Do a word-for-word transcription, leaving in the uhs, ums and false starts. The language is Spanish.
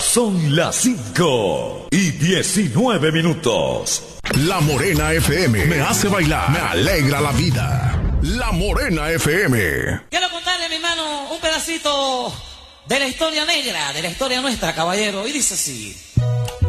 Son las cinco y diecinueve minutos. La Morena F M me hace bailar, me alegra la vida. La Morena F M. Quiero contarle, mi hermano, un pedacito de la historia negra, de la historia nuestra, caballero. Y dice así.